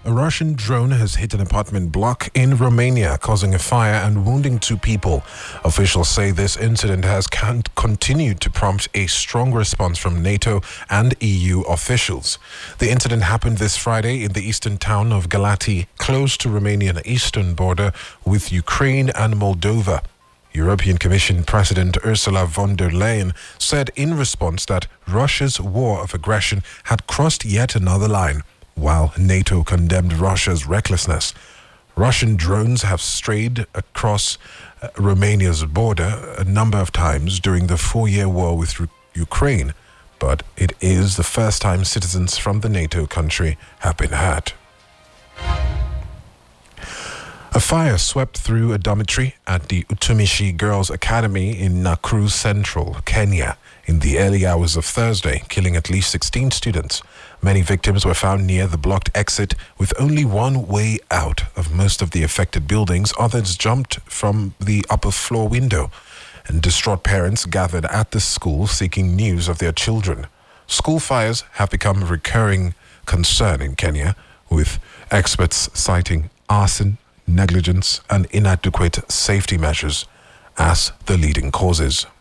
A Russian drone has hit an apartment block in Romania, causing a fire and wounding 2 people. Officials say this incident has continued to prompt a strong response from NATO and EU officials. The incident happened this Friday in the eastern town of Galati, close to Romanian eastern border with Ukraine and Moldova. European Commission President Ursula von der Leyen said in response that Russia's war of aggression had crossed yet another line, while NATO condemned Russia's recklessness. Russian drones have strayed across Romania's border a number of times during the 4-year war with Ukraine, but it is the first time citizens from the NATO country have been hurt. A fire swept through a dormitory at the Utumishi Girls Academy in Nakuru Central, Kenya, in the early hours of Thursday, killing at least 16 students. Many victims were found near the blocked exit with only one way out of most of the affected buildings. Others jumped from the upper floor window, and distraught parents gathered at the school seeking news of their children. School fires have become a recurring concern in Kenya, with experts citing arson, negligence and inadequate safety measures as the leading causes.